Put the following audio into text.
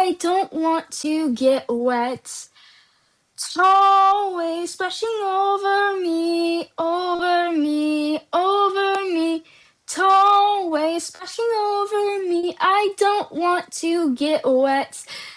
I don't want to get wet. Always splashing over me, over me, over me. Always splashing over me. I don't want to get wet.